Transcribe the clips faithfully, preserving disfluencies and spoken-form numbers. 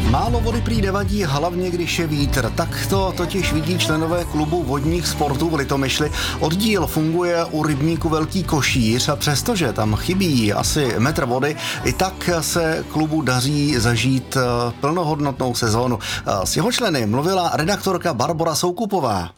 Málo vody prý nevadí, hlavně když je vítr. Tak to totiž vidí členové klubu vodních sportů v Litomyšli. Oddíl funguje u rybníku Velký Košíř a přestože tam chybí asi metr vody, i tak se klubu daří zažít plnohodnotnou sezónu. S jeho členy mluvila redaktorka Barbora Soukupová.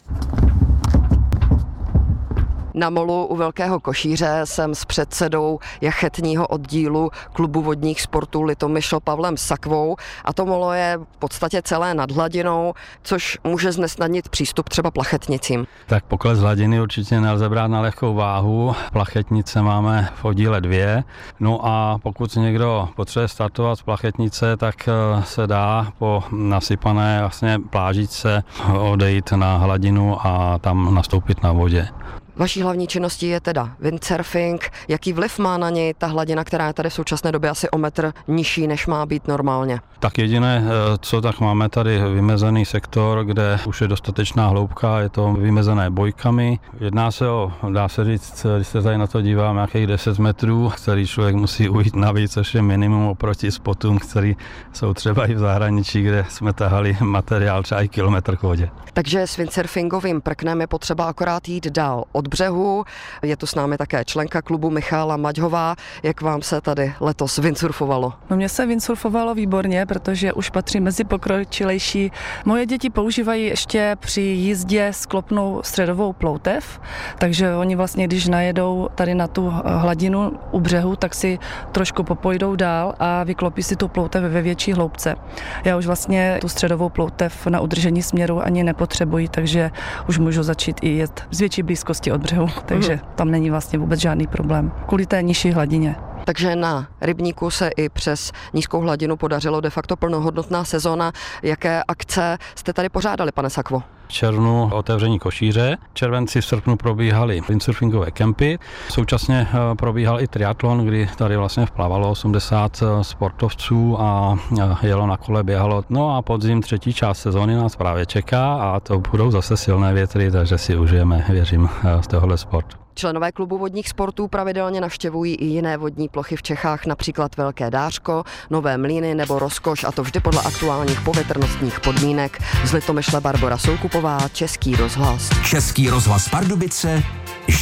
Na molu u Velkého Košíře jsem s předsedou jachetního oddílu klubu vodních sportů Litomyšl Pavlem Sakvou a to molo je v podstatě celé nad hladinou, což může znesnadnit přístup třeba plachetnicím. Tak pokles hladiny určitě nelze brát na lehkou váhu. Plachetnice máme v oddíle dvě. No a pokud někdo potřebuje startovat z plachetnice, tak se dá po nasypané vlastně plážičce odejít na hladinu a tam nastoupit na vodě. Vaší hlavní činností je teda windsurfing. Jaký vliv má na něj ta hladina, která je tady v současné době asi o metr nižší, než má být normálně? Tak jediné, co tak máme tady vymezený sektor, kde už je dostatečná hloubka, je to vymezené bojkami. Jedná se o, dá se říct, když se tady na to dívám, nějakých deset metrů, který člověk musí ujít navíc, což je minimum oproti spotům, který jsou třeba i v zahraničí, kde jsme tahali materiál třeba i kilometr k vodě. Takže s windsurfingovým prknem je potřeba akorát jít dál od břehu. Je tu s námi také členka klubu Michála Maďhová. Jak vám se tady letos windsurfovalo? No mně se windsurfovalo výborně, protože už patří mezi pokročilejší. Moje děti používají ještě při jízdě sklopnou středovou ploutev, takže oni vlastně, když najedou tady na tu hladinu u břehu, tak si trošku popojdou dál a vyklopí si tu ploutev ve větší hloubce. Já už vlastně tu středovou ploutev na udržení směru ani nepotřebuji, takže už můžu začít i jet z větší blízkosti od břehu, takže tam není vlastně vůbec žádný problém kvůli té nižší hladině. Takže na rybníku se i přes nízkou hladinu podařilo de facto plnohodnotná sezóna. Jaké akce jste tady pořádali, pane Sakvo? V červnu otevření košíře, v červenci v srpnu probíhaly windsurfingové kempy, současně probíhal i triatlon, kdy tady vlastně vplavalo osmdesát sportovců a jelo na kole, běhalo. No a podzim třetí část sezóny nás právě čeká a to budou zase silné větry, takže si užijeme, věřím, z tohohle sportu. Členové klubu vodních sportů pravidelně navštěvují i jiné vodní plochy v Čechách, například Velké Dářko, Nové Mlýny nebo Rozkoš, a to vždy podle aktuálních povětrnostních podmínek. Z Litomyšle Barbora Soukupová, Český rozhlas. Český rozhlas Pardubice.